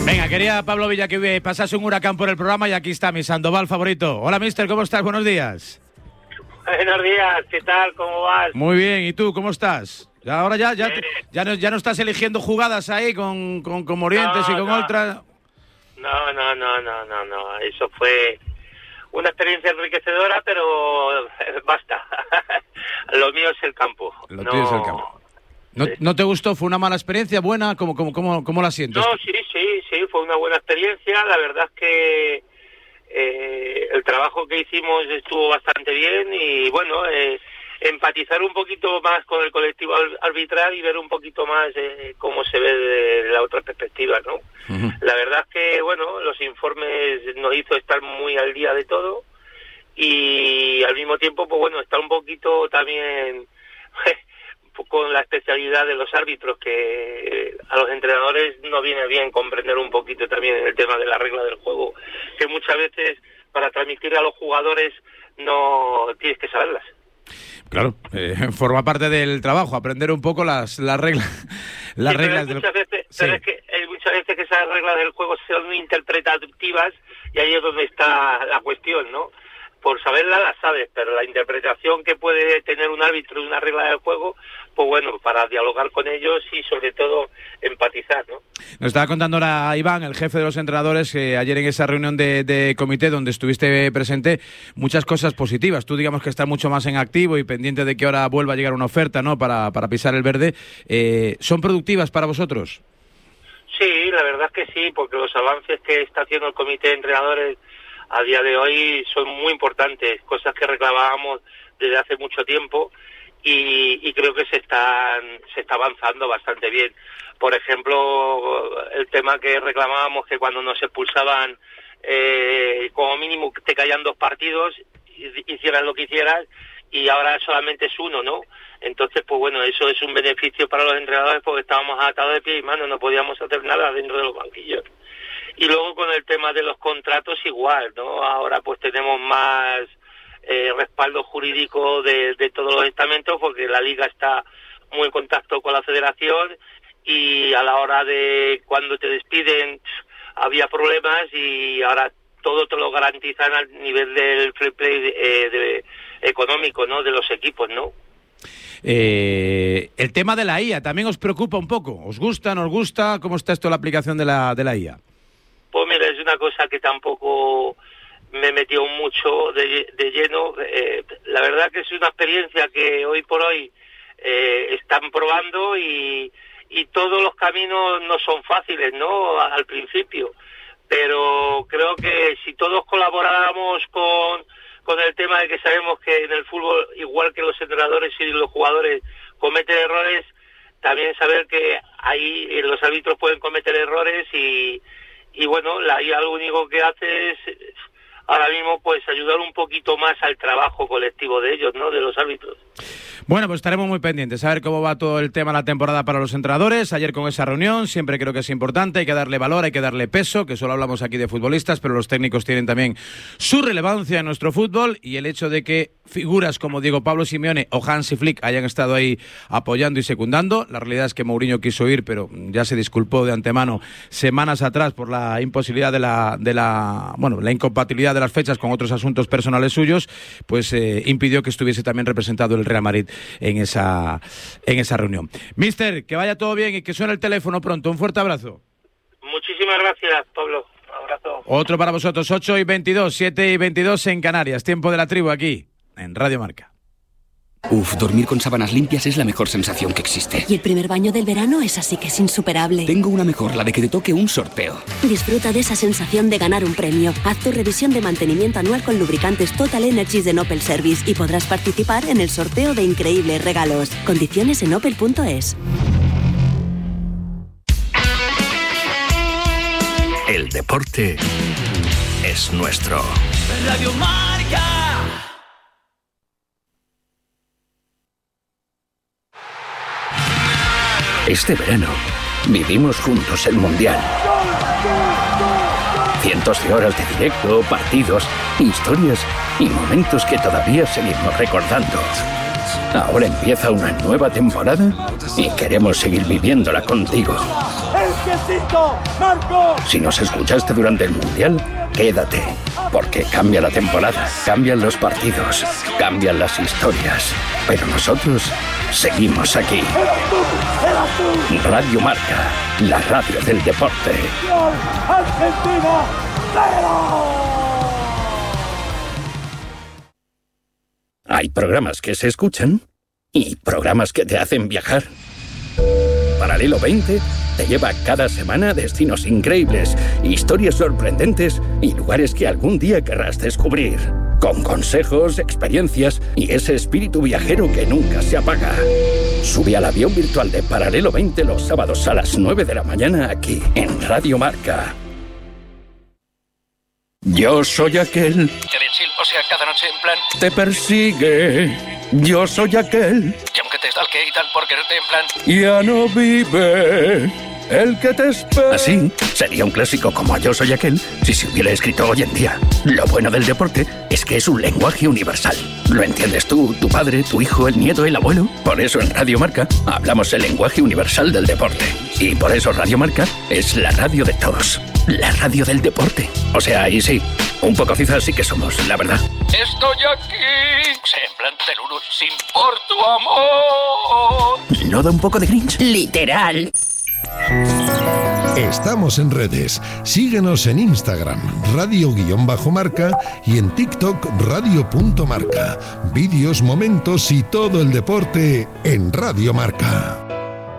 Venga, quería Pablo Villa que pasase un huracán por el programa y aquí está mi Sandoval favorito. Hola, mister, ¿cómo estás? Buenos días. Buenos días, ¿qué tal? ¿Cómo vas? Muy bien, ¿y tú? ¿Cómo estás? Ahora ya no estás eligiendo jugadas ahí con Morientes y con Oltra. No. Eso fue una experiencia enriquecedora, pero basta. Lo mío es el campo. Lo tuyo es el campo. ¿No te gustó? ¿Fue una mala experiencia? ¿Buena? ¿Cómo la sientes? No, sí, fue una buena experiencia. La verdad es que el trabajo que hicimos estuvo bastante bien y bueno, empatizar un poquito más con el colectivo arbitral y ver un poquito más cómo se ve de la otra perspectiva, ¿no? Uh-huh. La verdad es que, bueno, los informes nos hizo estar muy al día de todo y al mismo tiempo, pues bueno, estar un poquito también con la especialidad de los árbitros, que a los entrenadores no viene bien comprender un poquito también el tema de la regla del juego, que muchas veces para transmitir a los jugadores no tienes que saberlas. Claro, forma parte del trabajo, aprender un poco las reglas. Las reglas pero es que hay muchas veces que esas reglas del juego son interpretativas y ahí es donde está la cuestión, ¿no? Por saberla la sabes, pero la interpretación que puede tener un árbitro de una regla del juego, pues bueno, para dialogar con ellos y sobre todo empatizar, ¿no? Nos estaba contando ahora Iván, el jefe de los entrenadores, que ayer en esa reunión de comité donde estuviste presente, muchas cosas positivas. Tú digamos que estás mucho más en activo y pendiente de que ahora vuelva a llegar una oferta, ¿no? Para pisar el verde. ¿Son productivas para vosotros? Sí, la verdad es que sí, porque los avances que está haciendo el comité de entrenadores a día de hoy son muy importantes, cosas que reclamábamos desde hace mucho tiempo y creo que se está avanzando bastante bien. Por ejemplo, el tema que reclamábamos, que cuando nos expulsaban, como mínimo te caían 2 partidos, hicieras lo que hicieras, y ahora solamente es 1, ¿no? Entonces, pues bueno, eso es un beneficio para los entrenadores porque estábamos atados de pie y mano, no podíamos hacer nada dentro de los banquillos. Y luego con el tema de los contratos igual, ¿no? Ahora pues tenemos más respaldo jurídico de todos los estamentos porque la Liga está muy en contacto con la Federación y a la hora de cuando te despiden había problemas y ahora todo te lo garantizan al nivel del free play económico, ¿no? De los equipos, ¿no? El tema de la IA también os preocupa un poco. ¿Os gusta, no os gusta? ¿Cómo está esto la aplicación de la IA? Pues mira, es una cosa que tampoco me metió mucho de lleno. La verdad que es una experiencia que hoy por hoy están probando y todos los caminos no son fáciles, ¿no? Al principio. Pero creo que si todos colaboráramos con el tema de que sabemos que en el fútbol, igual que los entrenadores y los jugadores cometen errores, también saber que ahí los árbitros pueden cometer errores y bueno, la IA lo único que hace es ahora mismo pues ayudar un poquito más al trabajo colectivo de ellos, ¿no? De los árbitros. Bueno, pues estaremos muy pendientes a ver cómo va todo el tema de la temporada para los entrenadores. Ayer con esa reunión, siempre creo que es importante, hay que darle valor, hay que darle peso, que solo hablamos aquí de futbolistas, pero los técnicos tienen también su relevancia en nuestro fútbol y el hecho de que figuras como Diego Pablo Simeone o Hansi Flick hayan estado ahí apoyando y secundando. La realidad es que Mourinho quiso ir, pero ya se disculpó de antemano semanas atrás por la imposibilidad de la incompatibilidad de las fechas con otros asuntos personales suyos, pues impidió que estuviese también representado el Real Madrid en esa reunión. Mister, que vaya todo bien y que suene el teléfono pronto. Un fuerte abrazo. Muchísimas gracias, Pablo. Un abrazo. Otro para vosotros, 8:22, 7:22 en Canarias. Tiempo de la tribu aquí, en Radio Marca. Dormir con sábanas limpias es la mejor sensación que existe. Y el primer baño del verano es así que es insuperable. Tengo una mejor, la de que te toque un sorteo. Disfruta de esa sensación de ganar un premio. Haz tu revisión de mantenimiento anual con lubricantes Total Energies de Opel Service y podrás participar en el sorteo de increíbles regalos. Condiciones en opel.es. El deporte es nuestro. Radio Marca. Este verano vivimos juntos el Mundial. Cientos de horas de directo, partidos, historias y momentos que todavía seguimos recordando. Ahora empieza una nueva temporada y queremos seguir viviéndola contigo. ¡Marquesito! ¡Marcos! Si nos escuchaste durante el Mundial, quédate, porque cambia la temporada, cambian los partidos, cambian las historias, pero nosotros seguimos aquí. Radio Marca, la radio del deporte. ¡Argentina! ¡Cero! Hay programas que se escuchan y programas que te hacen viajar. Paralelo 20 te lleva cada semana a destinos increíbles, historias sorprendentes y lugares que algún día querrás descubrir. Con consejos, experiencias y ese espíritu viajero que nunca se apaga. Sube al avión virtual de Paralelo 20 los sábados a las 9 de la mañana aquí, en Radio Marca. Yo soy aquel... O sea, cada noche en plan... Te persigue. Yo soy aquel... Y aunque te stalkee y tal por quererte en plan... Ya no vive el que te espera. Así sería un clásico como Yo soy aquel si se hubiera escrito hoy en día. Lo bueno del deporte es que es un lenguaje universal. Lo entiendes tú, tu padre, tu hijo, el nieto, el abuelo. Por eso en Radio Marca hablamos el lenguaje universal del deporte. Y por eso Radio Marca es la radio de todos. La radio del deporte. O sea, ahí sí, un poco cizas sí que somos, la verdad. Estoy aquí. O sea, en plan Teluru, sin por tu amor. ¿No da un poco de cringe? Literal. Estamos en redes. Síguenos en Instagram, radio_marca, y en TikTok, radio.marca. Vídeos, momentos y todo el deporte en Radio Marca.